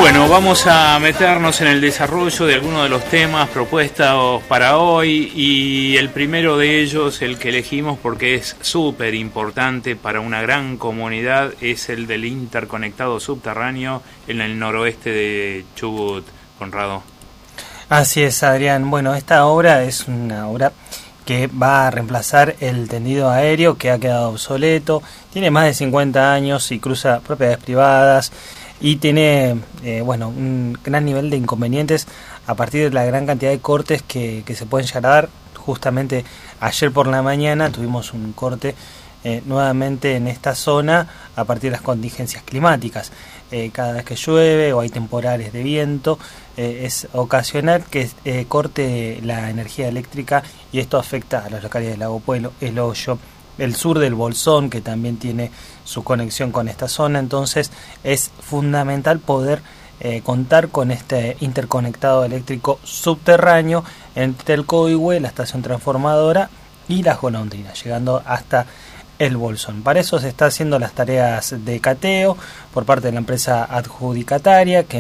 Bueno, vamos a meternos en el desarrollo de algunos de los temas propuestos para hoy, y el primero de ellos, el que elegimos porque es súper importante para una gran comunidad, es el del interconectado subterráneo en el noroeste de Chubut. Conrado. Así es, Adrián. Bueno, esta obra es una obra que va a reemplazar el tendido aéreo que ha quedado obsoleto, tiene más de 50 años y cruza propiedades privadas, y tiene un gran nivel de inconvenientes a partir de la gran cantidad de cortes que se pueden llegar a dar. Justamente ayer por la mañana tuvimos un corte nuevamente en esta zona a partir de las contingencias climáticas. Cada vez que llueve o hay temporales de viento, es ocasional que corte la energía eléctrica, y esto afecta a las localidades de Lago Puelo, El Hoyo, el sur del Bolsón, que también tiene su conexión con esta zona. Entonces es fundamental poder contar con este interconectado eléctrico subterráneo entre el Coihue, la estación transformadora y las golondrinas, llegando hasta el Bolsón. Para eso se está haciendo las tareas de cateo por parte de la empresa adjudicataria que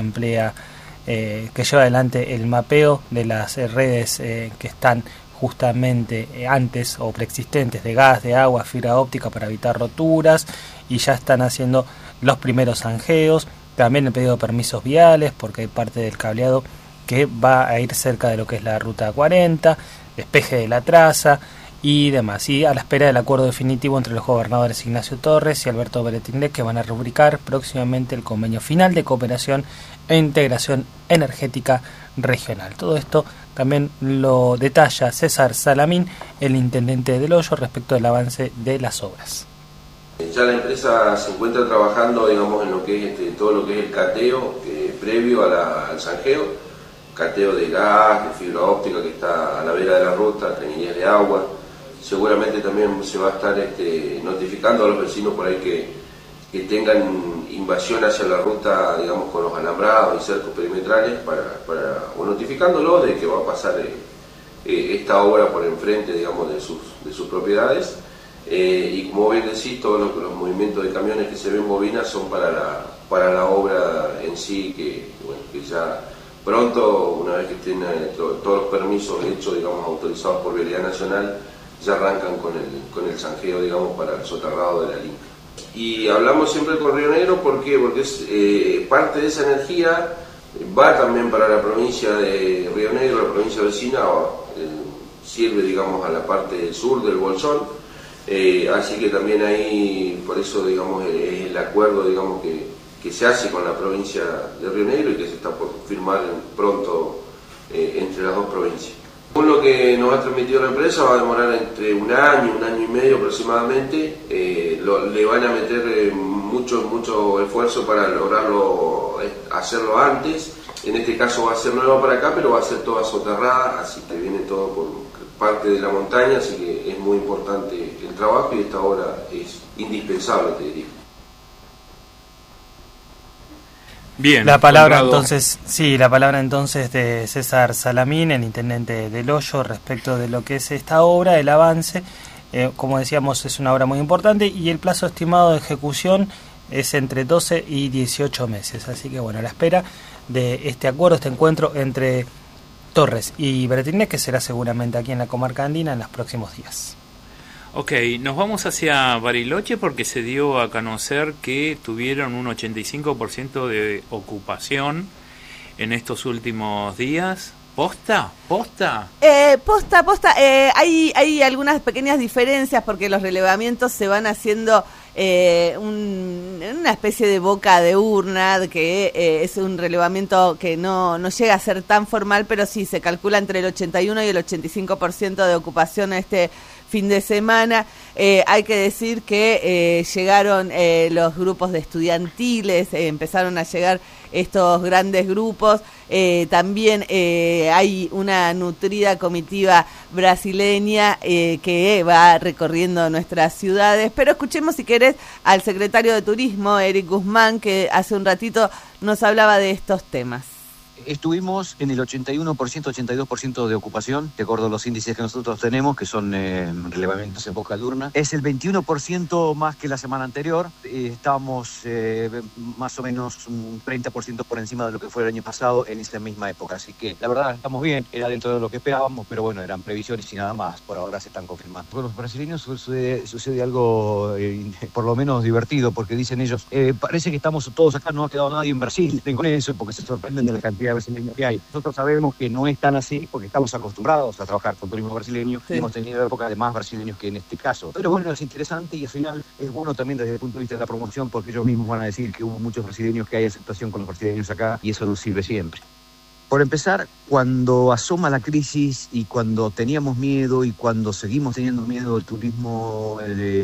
lleva adelante el mapeo de las redes que están justamente antes o preexistentes de gas, de agua, fibra óptica para evitar roturas, y ya están haciendo los primeros zanjeos. También el pedido de permisos viales, porque hay parte del cableado que va a ir cerca de lo que es la ruta 40, despeje de la traza y demás, y a la espera del acuerdo definitivo entre los gobernadores Ignacio Torres y Alberto Beretinlec, que van a rubricar próximamente el convenio final de cooperación e integración energética regional. Todo esto también lo detalla César Salamín, el intendente del Hoyo, respecto del avance de las obras. Ya la empresa se encuentra trabajando, digamos, en lo que es todo lo que es el cateo previo al zanjeo, cateo de gas, de fibra óptica que está a la vera de la ruta, cañerías de agua. Seguramente también se va a estar notificando a los vecinos por ahí que tengan invasión hacia la ruta, digamos, con los alambrados y cercos perimetrales, o notificándolos de que va a pasar esta obra por enfrente, digamos, de sus propiedades. Y como bien decís, todos los movimientos de camiones que se ven bobinas son para la obra en sí, que ya pronto, una vez que estén todos los permisos hechos, digamos, autorizados por Vialidad Nacional, ya arrancan con el zanjeo, digamos, para el soterrado de la línea. Y hablamos siempre con Río Negro, ¿por qué? Porque es parte de esa energía va también para la provincia de Río Negro, la provincia vecina, sirve, digamos, a la parte sur del Bolsón, así que también ahí, por eso, digamos, es el acuerdo, digamos, que se hace con la provincia de Río Negro y que se está por firmar pronto entre las dos provincias. Según lo que nos ha transmitido la empresa, va a demorar entre un año y medio aproximadamente. Le van a meter mucho esfuerzo para lograrlo, hacerlo antes. En este caso va a ser nueva para acá, pero va a ser toda soterrada, así que viene todo por parte de la montaña, así que es muy importante el trabajo y esta obra es indispensable, te diría. Bien, la palabra entonces de César Salamín, el intendente del Hoyo, respecto de lo que es esta obra, el avance. Como decíamos, es una obra muy importante y el plazo estimado de ejecución es entre 12 y 18 meses. Así que bueno, a la espera de este acuerdo, este encuentro entre Torres y Beretinlec, que será seguramente aquí en la comarca andina en los próximos días. Ok, nos vamos hacia Bariloche porque se dio a conocer que tuvieron un 85% de ocupación en estos últimos días. ¿Posta? Posta. Hay algunas pequeñas diferencias porque los relevamientos se van haciendo una especie de boca de urna, que es un relevamiento que no llega a ser tan formal, pero sí se calcula entre el 81 y el 85% de ocupación este fin de semana. Hay que decir que llegaron los grupos de estudiantiles, empezaron a llegar estos grandes grupos. También hay una nutrida comitiva brasileña que va recorriendo nuestras ciudades. Pero escuchemos, si querés, al secretario de Turismo, Eric Guzmán, que hace un ratito nos hablaba de estos temas. Estuvimos en el 81%, 82% de ocupación, de acuerdo a los índices que nosotros tenemos, que son relevamientos en boca de urna. Es el 21% más que la semana anterior. Estábamos más o menos un 30% por encima de lo que fue el año pasado en esa misma época. Así que la verdad estamos bien, era dentro de lo que esperábamos, pero bueno, eran previsiones y nada más. Por ahora se están confirmando. Con los brasileños sucede algo por lo menos divertido, porque dicen ellos, parece que estamos todos acá, no ha quedado nadie en Brasil. Con eso, porque se sorprenden de la cantidad de brasileños que hay. Nosotros sabemos que no es tan así porque estamos acostumbrados a trabajar con turismo brasileño. Sí. Hemos tenido épocas de más brasileños que en este caso. Pero bueno, es interesante y al final es bueno también desde el punto de vista de la promoción, porque ellos mismos van a decir que hubo muchos brasileños, que hay aceptación con los brasileños acá y eso nos sirve siempre. Por empezar, cuando asoma la crisis y cuando teníamos miedo y cuando seguimos teniendo miedo, el turismo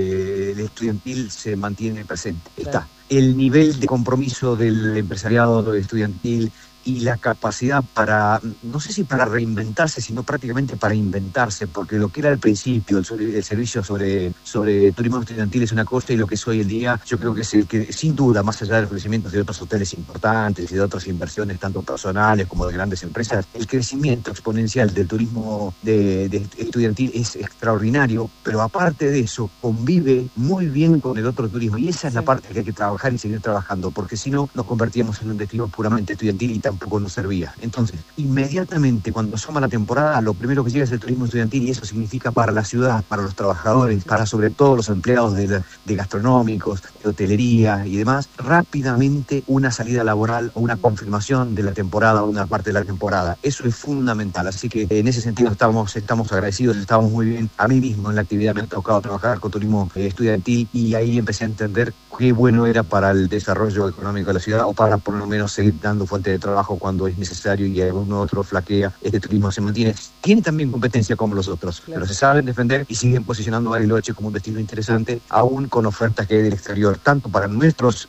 el estudiantil se mantiene presente. Está. El nivel de compromiso del empresariado estudiantil y la capacidad para, no sé si para reinventarse, sino prácticamente para inventarse, porque lo que era al principio el servicio sobre turismo estudiantil es una cosa y lo que es hoy en día, yo creo que es el que, sin duda, más allá de los crecimientos de otros hoteles importantes y de otras inversiones, tanto personales como de grandes empresas, el crecimiento exponencial del turismo de estudiantil es extraordinario, pero aparte de eso, convive muy bien con el otro turismo, y esa es la parte que hay que trabajar y seguir trabajando, porque si no, nos convertíamos en un destino puramente estudiantil y tampoco nos servía. Entonces, inmediatamente cuando asoma la temporada, lo primero que llega es el turismo estudiantil, y eso significa para la ciudad, para los trabajadores, para sobre todo los empleados de gastronómicos, de hotelería y demás, rápidamente una salida laboral o una confirmación de la temporada o una parte de la temporada. Eso es fundamental. Así que en ese sentido estamos agradecidos, estamos muy bien. A mí mismo en la actividad me ha tocado trabajar con turismo estudiantil y ahí empecé a entender qué bueno era para el desarrollo económico de la ciudad, o para por lo menos seguir dando fuente de trabajo cuando es necesario y alguno otro flaquea. Este turismo se mantiene. Tiene también competencia como los otros, claro, pero se saben defender y siguen posicionando a Bariloche como un destino interesante, aún con ofertas que hay del exterior, tanto para nuestros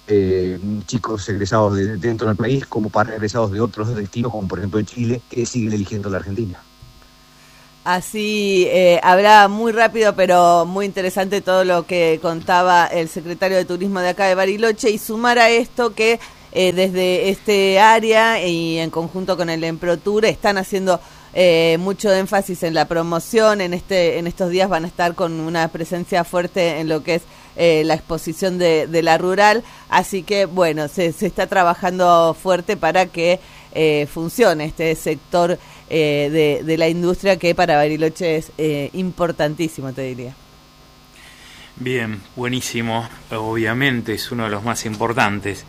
chicos egresados dentro del país como para egresados de otros destinos, como por ejemplo en Chile, que siguen eligiendo la Argentina. Así hablaba muy rápido, pero muy interesante todo lo que contaba el secretario de Turismo de acá de Bariloche, y sumar a esto que desde este área y en conjunto con el Emprotur están haciendo mucho énfasis en la promoción. En estos días van a estar con una presencia fuerte en lo que es la exposición de la rural, así que bueno, se está trabajando fuerte para que funcione este sector de la industria, que para Bariloche es importantísimo, te diría. Bien, buenísimo, obviamente es uno de los más importantes.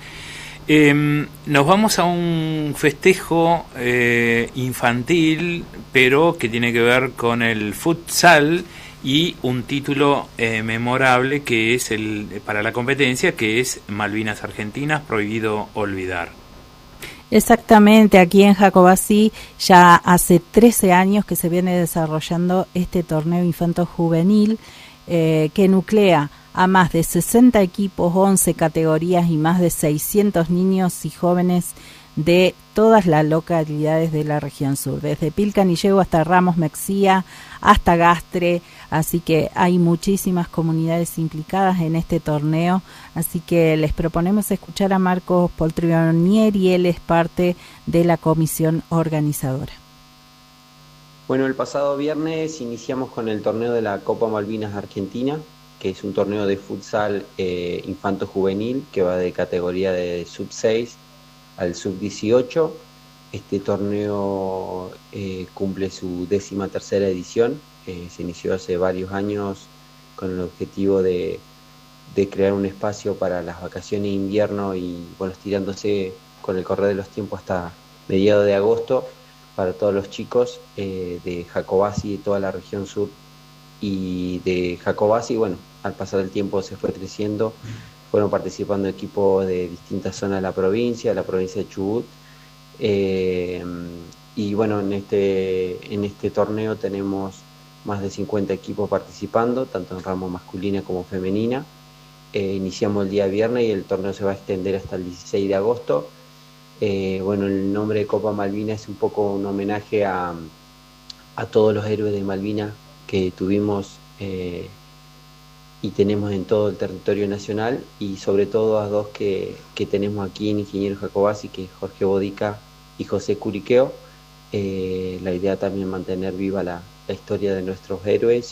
Nos vamos a un festejo infantil, pero que tiene que ver con el futsal y un título memorable que es para la competencia, que es Malvinas Argentinas, prohibido olvidar. Exactamente, aquí en Jacobací ya hace 13 años que se viene desarrollando este torneo infanto-juvenil que nuclea a más de 60 equipos, 11 categorías y más de 600 niños y jóvenes de todas las localidades de la región sur, desde Pilcanillego hasta Ramos Mexía, hasta Gastre, así que hay muchísimas comunidades implicadas en este torneo, así que les proponemos escuchar a Marcos Poltrionieri, él es parte de la comisión organizadora. Bueno, el pasado viernes iniciamos con el torneo de la Copa Malvinas Argentina, que es un torneo de futsal infanto-juvenil que va de categoría de sub-6 al sub-18. Este torneo cumple su 13ª edición, se inició hace varios años con el objetivo de crear un espacio para las vacaciones de invierno y bueno, estirándose con el correr de los tiempos hasta mediados de agosto para todos los chicos de Jacobací y toda la región sur. Y de Jacobací, bueno, al pasar el tiempo se fue creciendo, fueron participando equipos de distintas zonas de la provincia de Chubut, y bueno, en este torneo tenemos más de 50 equipos participando, tanto en ramo masculina como femenina. Iniciamos el día viernes y el torneo se va a extender hasta el 16 de agosto. Bueno, el nombre de Copa Malvinas es un poco un homenaje a todos los héroes de Malvinas que tuvimos y tenemos en todo el territorio nacional, y sobre todo a dos que tenemos aquí en Ingeniero Jacobací, que es Jorge Bodica y José Curiqueo. La idea también mantener viva la historia de nuestros héroes